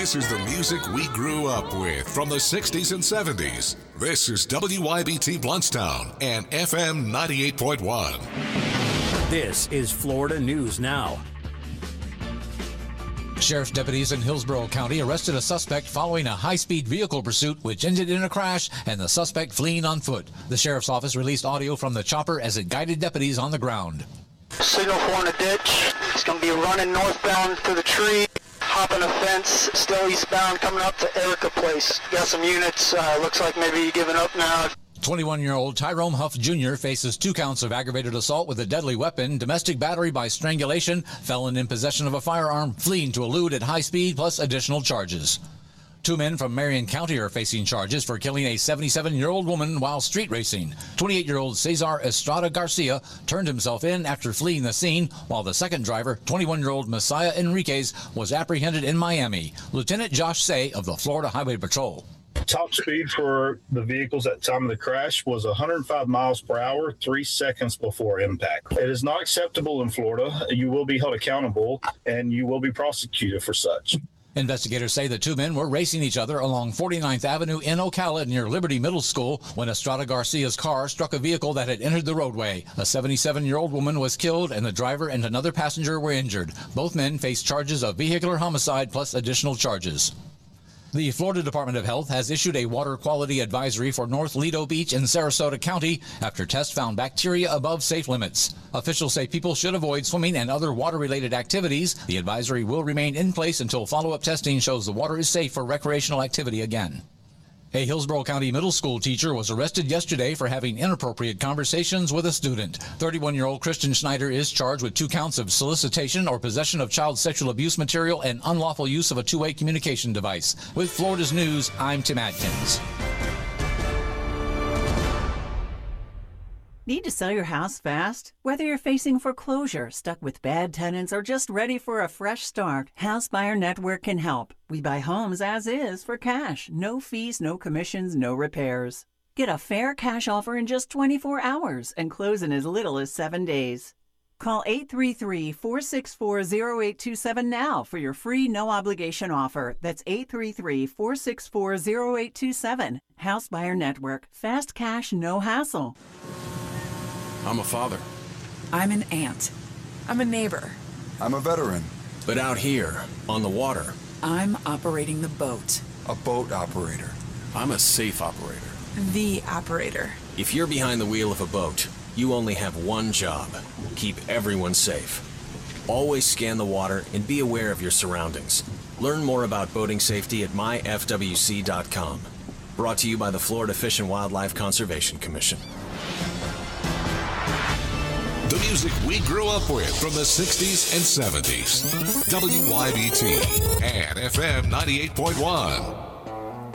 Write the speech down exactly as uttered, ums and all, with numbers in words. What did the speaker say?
This is the music we grew up with from the sixties and seventies. This is W Y B T Bluntstown and F M ninety-eight point one. This is Florida News Now. Sheriff's deputies in Hillsborough County arrested a suspect following a high-speed vehicle pursuit which ended in a crash and the suspect fleeing on foot. The sheriff's office released audio from the chopper as it guided deputies on the ground. Signal for in a ditch. He's going to be running northbound to the tree, hopping a fence, still eastbound, coming up to Erica Place. Got some units. Uh, looks like maybe he's giving up now. twenty-one-year-old Tyrone Huff Junior faces two counts of aggravated assault with a deadly weapon, domestic battery by strangulation, felon in possession of a firearm, fleeing to elude at high speed, plus additional charges. Two men from Marion County are facing charges for killing a seventy-seven-year-old woman while street racing. twenty-eight-year-old Cesar Estrada Garcia turned himself in after fleeing the scene, while the second driver, twenty-one-year-old Messiah Enriquez, was apprehended in Miami. Lieutenant Josh Say of the Florida Highway Patrol. Top speed for the vehicles at the time of the crash was one hundred five miles per hour, three seconds before impact. It is not acceptable in Florida. You will be held accountable and you will be prosecuted for such. Investigators say the two men were racing each other along forty-ninth Avenue in Ocala near Liberty Middle School when Estrada Garcia's car struck a vehicle that had entered the roadway. A seventy-seven-year-old woman was killed and the driver and another passenger were injured. Both men face charges of vehicular homicide plus additional charges. The Florida Department of Health has issued a water quality advisory for North Lido Beach in Sarasota County after tests found bacteria above safe limits. Officials say people should avoid swimming and other water-related activities. The advisory will remain in place until follow-up testing shows the water is safe for recreational activity again. A Hillsborough County middle school teacher was arrested yesterday for having inappropriate conversations with a student. thirty-one-year-old Christian Schneider is charged with two counts of solicitation or possession of child sexual abuse material and unlawful use of a two-way communication device. With Florida's News, I'm Tim Adkins. Need to sell your house fast? Whether you're facing foreclosure, stuck with bad tenants, or just ready for a fresh start, House Buyer Network can help. We buy homes as is for cash. No fees, no commissions, no repairs. Get a fair cash offer in just twenty-four hours and close in as little as seven days. Call eight three three, four six four, zero eight two seven now for your free no-obligation offer. That's eight three three, four six four, zero eight two seven. House Buyer Network. Fast cash, no hassle. I'm a father. I'm an aunt. I'm a neighbor. I'm a veteran. But out here, on the water, I'm operating the boat. A boat operator. I'm a safe operator. The operator. If you're behind the wheel of a boat, you only have one job. Keep everyone safe. Always scan the water and be aware of your surroundings. Learn more about boating safety at my f w c dot com. Brought to you by the Florida Fish and Wildlife Conservation Commission. The music we grew up with from the sixties and seventies. W Y B T and F M ninety-eight point one.